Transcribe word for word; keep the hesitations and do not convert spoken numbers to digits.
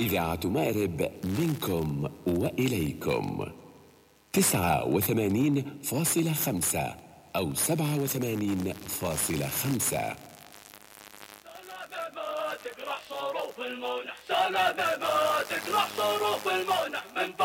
إذاعة مأرب منكم وإليكم تسعة وثمانين فاصلة خمسة أو سبعة وثمانين فاصلة خمسة. تقرأ حروف المنح، سنة ما تقرأ حروف المنح من